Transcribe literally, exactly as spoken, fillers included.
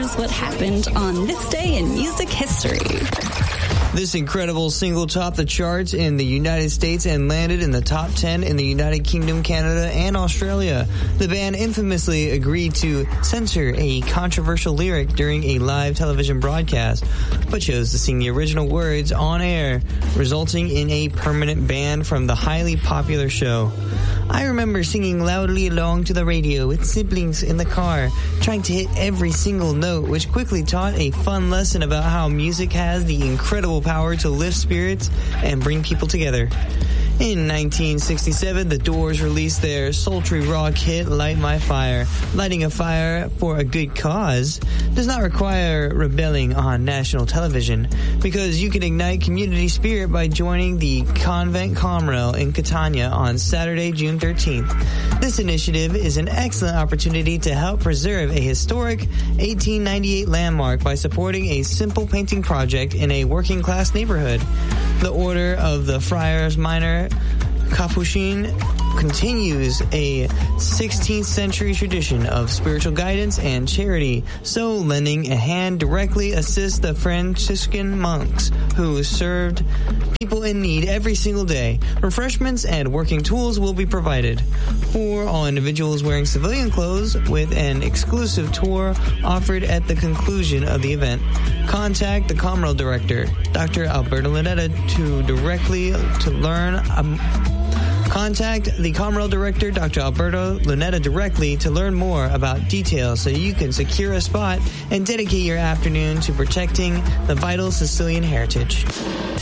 here's what happened on this day in music history. This incredible single topped the charts in the United States and landed in the top ten in the United Kingdom, Canada, and Australia. The band infamously agreed to censor a controversial lyric during a live television broadcast, but chose to sing the original words on air, resulting in a permanent ban from the highly popular show. I remember singing loudly along to the radio with siblings in the car, trying to hit every single note, which quickly taught a fun lesson about how music has the incredible power to lift spirits and bring people together. In nineteen sixty-seven, The Doors released their sultry rock hit, Light My Fire. Lighting a fire for a good cause does not require rebelling on national television, because you can ignite community spirit by joining the Convent Comrel in Catania on Saturday, June thirteenth. This initiative is an excellent opportunity to help preserve a historic eighteen ninety-eight landmark by supporting a simple painting project in a working-class neighborhood. The Order of the Friars Minor Capuchin continues a sixteenth century tradition of spiritual guidance and charity, so lending a hand directly assists the Franciscan monks who served people in need every single day. Refreshments and working tools will be provided for all individuals wearing civilian clothes, with an exclusive tour offered at the conclusion of the event. Contact the Comrel director, Doctor Alberto Lunetta, to directly to learn um, Contact the Comrel director, Doctor Alberto Lunetta, directly to learn more about details so you can secure a spot and dedicate your afternoon to protecting the vital Sicilian heritage.